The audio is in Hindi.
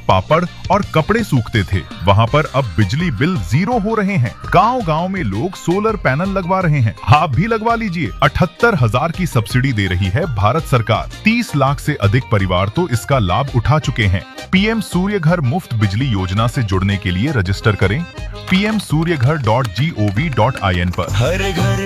पापड़ और कपड़े सूखते थे, वहाँ पर अब बिजली बिल 0 हो रहे हैं। गांव-गांव में लोग सोलर पैनल लगवा रहे हैं। आप भी लगवा लीजिए। 78,000 की सब्सिडी दे रही है भारत सरकार। 30 लाख से अधिक परिवार तो इसका लाभ उठा चुके हैं। पीएम सूर्य घर मुफ्त बिजली योजना से जुड़ने के लिए रजिस्टर करें pmsuryaghar.gov.in पर। हर घर